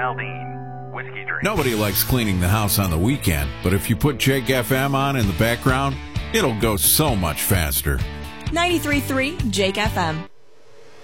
Aldine. Whiskey drink. Nobody likes cleaning the house on the weekend, but if you put Jake FM on in the background, it'll go so much faster. 93.3 Jake FM.